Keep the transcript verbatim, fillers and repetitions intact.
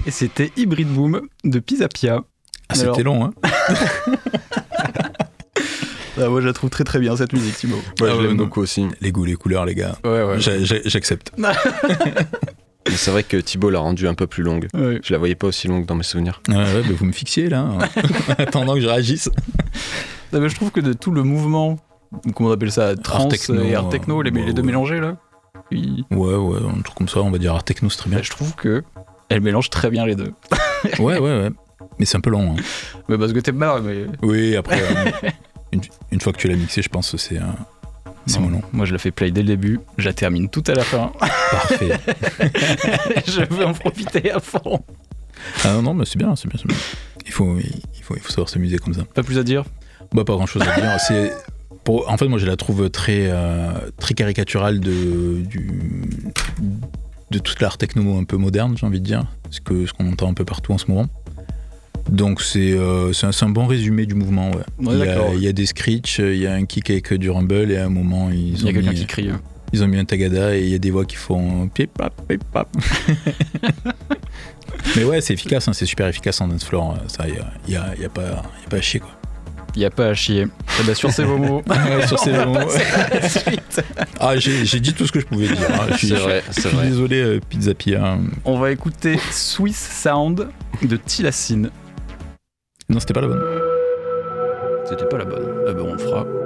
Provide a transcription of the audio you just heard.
Et c'était Hybrid Boom de Pisapia. Ah, c'était Alors... long, hein. Ah, moi, je la trouve très très bien cette musique, Thibaut. Ouais, ah, je l'aime ouais, beaucoup aussi. Les goûts, les couleurs, les gars. Ouais, ouais. J'a- j'a- j'accepte. Mais c'est vrai que Thibaut l'a rendue un peu plus longue. Ouais. Je la voyais pas aussi longue dans mes souvenirs. Ouais, ouais, bah vous me fixiez là, hein. Attendant que je réagisse. Non, mais je trouve que de tout le mouvement, comment on appelle ça, trans techno, et art techno, les, ouais, les deux ouais. mélangés là. Puis... Ouais, ouais, un truc comme ça, on va dire art techno, c'est très bien. Bah, je trouve que elle mélange très bien les deux. Ouais, ouais, ouais. Mais c'est un peu long. Hein. Mais parce que t'es marre, mais. Oui, après, euh, une, une fois que tu l'as mixé, je pense que c'est. Euh... C'est non, mon nom. Moi je la fais play dès le début, je la termine tout à la fin. Parfait. Je veux en profiter à fond. Ah non, non, mais c'est bien, c'est bien, c'est bien. Il faut, il faut, il faut savoir s'amuser comme ça. Pas plus à dire. Bah pas grand chose à dire. C'est, pour, en fait, moi je la trouve très, euh, très caricaturale de, du, de toute l'art techno un peu moderne, j'ai envie de dire. Ce, que, ce qu'on entend un peu partout en ce moment. Donc c'est, euh, c'est, un, c'est un bon résumé du mouvement, ouais. Ouais, il, y a, d'accord. il y a des screeches, il y a un kick avec du rumble et à un moment ils Il y ont a quelqu'un mis, qui crie. ils ont mis un tagada et il y a des voix qui font pip pap pip pap. Mais ouais, c'est efficace, hein, c'est super efficace en dance floor. Ça, il y a, y a, y a pas, y a pas à chier quoi. Il n'y a pas à chier. Eh ben, sur ces beaux mots. Ouais, sur ces mots. Suite. Ah, j'ai, j'ai dit tout ce que je pouvais dire. Hein. Je suis, C'est vrai, je c'est suis vrai. désolé, euh, Pizza Pia. On va écouter Swiss Sound de Tilacine. Non, c'était pas la bonne. C'était pas la bonne. Ah ben on le fera.